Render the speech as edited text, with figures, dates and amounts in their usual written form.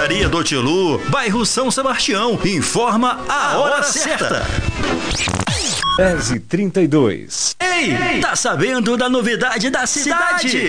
Padaria do Tilu, bairro São Sebastião. Informa a hora certa. 10h32. Ei, tá sabendo da novidade da cidade?